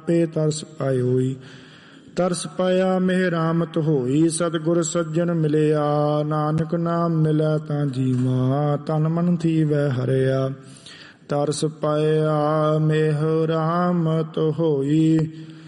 ਆਪੇ ਤਰਸ ਪਾਇ ਹੋਈ। ਤਰਸ ਪਾਇਆ ਮਿਹ ਰਾਮਤ ਹੋਈ, ਸਤਿਗੁਰ ਸੱਜਣ ਮਿਲਿਆ। ਨਾਨਕ ਨਾਮ ਮਿਲੈ ਤਾਂ ਜੀਵਾ, ਤਨ ਮਨ ਥੀਵੈ ਹਰਿਆ। ਤਰਸ ਪਾਇਆ ਮਿਹ ਰਾਮਤ ਹੋਈ,